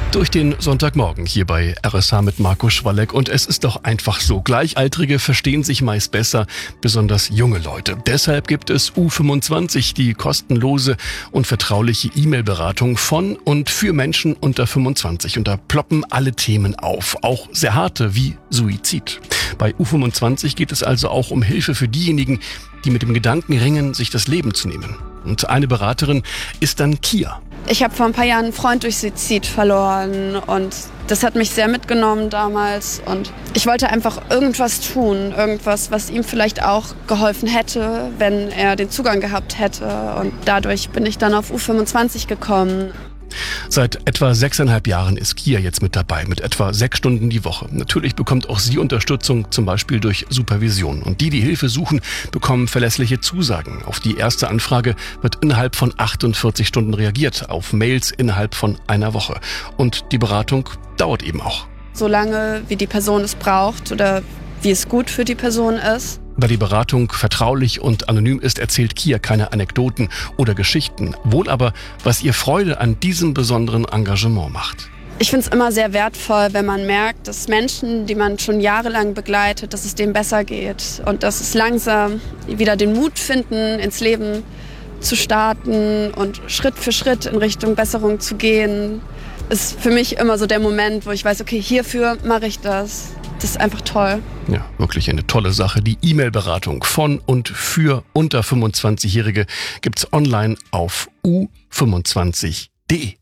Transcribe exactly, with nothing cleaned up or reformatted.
Durch den Sonntagmorgen hier bei R S H mit Marco Schwalleck. Und es ist doch einfach so. Gleichaltrige verstehen sich meist besser, besonders junge Leute. Deshalb gibt es U fünfundzwanzig, die kostenlose und vertrauliche E-Mail-Beratung von und für Menschen unter fünfundzwanzig. Und da ploppen alle Themen auf, auch sehr harte wie Suizid. Bei U fünfundzwanzig geht es also auch um Hilfe für diejenigen, die mit dem Gedanken ringen, sich das Leben zu nehmen. Und eine Beraterin ist dann Kia. Ich habe vor ein paar Jahren einen Freund durch Suizid verloren und das hat mich sehr mitgenommen damals. Und ich wollte einfach irgendwas tun, irgendwas, was ihm vielleicht auch geholfen hätte, wenn er den Zugang gehabt hätte. Und dadurch bin ich dann auf U fünfundzwanzig gekommen. Seit etwa sechseinhalb Jahren ist Kia jetzt mit dabei, mit etwa sechs Stunden die Woche. Natürlich bekommt auch sie Unterstützung, zum Beispiel durch Supervision. Und die, die Hilfe suchen, bekommen verlässliche Zusagen. Auf die erste Anfrage wird innerhalb von achtundvierzig Stunden reagiert, auf Mails innerhalb von einer Woche. Und die Beratung dauert eben auch. Solange wie die Person es braucht oder wie es gut für die Person ist. Da die Beratung vertraulich und anonym ist, erzählt Kia keine Anekdoten oder Geschichten, wohl aber, was ihr Freude an diesem besonderen Engagement macht. Ich finde es immer sehr wertvoll, wenn man merkt, dass Menschen, die man schon jahrelang begleitet, dass es denen besser geht und dass es langsam wieder den Mut finden, ins Leben zu starten und Schritt für Schritt in Richtung Besserung zu gehen, ist für mich immer so der Moment, wo ich weiß, okay, hierfür mache ich das. Das ist einfach toll. Ja, wirklich eine tolle Sache. Die E-Mail-Beratung von und für unter fünfundzwanzigjährige gibt's online auf u fünfundzwanzig punkt de.